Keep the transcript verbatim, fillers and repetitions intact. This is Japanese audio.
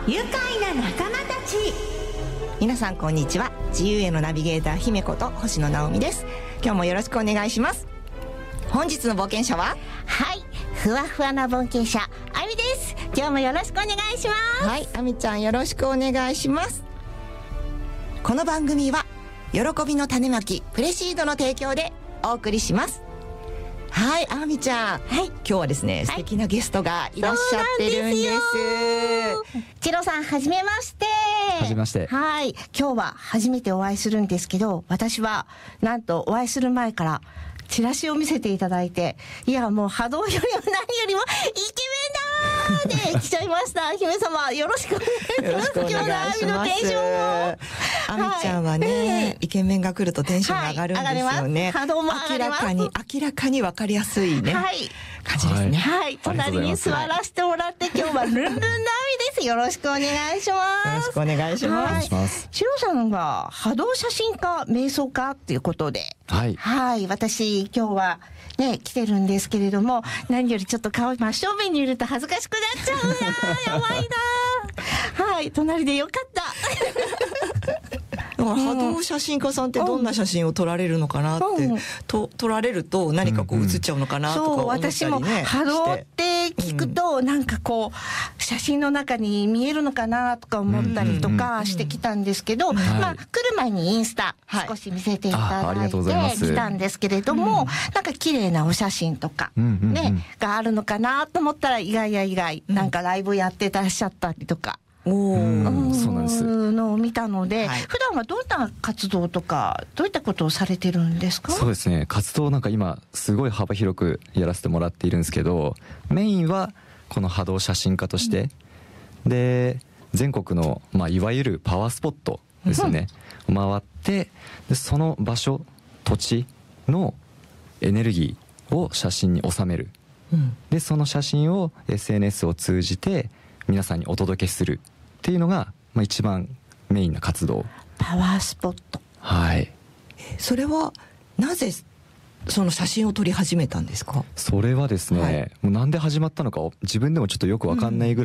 愉快な仲間たち。 皆さんこんにちは。自由へのナビゲーター姫こと星野直美です。今日もよろしくお願いします。本日の冒険者は、 はい、ふわふわな冒険者あみです。今日もよろしくお願いします。 はい、あみちゃんよろしくお願いします。この番組は喜びの種まきプレシードの提供でお送りします。はい、あみちゃん、はい、今日はですね、はい、素敵なゲストがいらっしゃってるんです。 チロさん、はじめまして。 はじめまして。 はい、今日は初めてお会いするんですけど、私はなんとお会いする前からチラシを見せていただいて、いやもう波動よりも何よりもイケメンだーで来ちゃいました。姫様よろしくお願いします。 今日のあみのテンションを。あみちゃんはね、はい、イケメンが来るとテンションが上がるんですよね。 はい、波動も上がります。 明らかに明らかに分かりやすいね、はい、感じですね。 はい、隣に座らせてもらって、今日はルンルンのあみです。よろしくお願いします。 よろしくお願いします。 はい、シロさんは波動写真家、瞑想家っていうことで、 はい、はい、 私今日はね来てるんですけれども、何よりちょっと顔真正面にいると恥ずかしくなっちゃうな。やばいな。はい、隣でよかった。 波動写真家さんってどんな写真を撮られるのかなって、うん、と撮られると何かこう写っちゃうのかなとか思ったりね、 そう、私も波動って聞くと、うん、なんかこう写真の中に見えるのかなとか思ったりとかしてきたんですけど、うんうんうん、まあ、来る前にインスタ少し見せていただいて来たんですけれども、うん、なんか綺麗なお写真とか、ね、うんうんうん、があるのかなと思ったら、意外や意外、なんかライブやってらっしゃったりとか、 おー、 そうなんです。 のを見たので、はい、普段はどんな活動とかどういったことをされてるんですか？ そうですね、活動なんか今すごい幅広くやらせてもらっているんですけど、メインはこの波動写真家として、うん、で全国の、まあ、いわゆるパワースポットですよね、うん、回って、でその場所土地のエネルギーを写真に収める、うん、でその写真を エスエヌエス を通じて皆さんにお届けするっていうのが、まあ、一番メインな活動。 パワースポット。 はい。 それはなぜその写真を撮り始めたんですか？ それはですね、はい、もうなんで始まったのか自分でもちょっとよく分かんないぐらい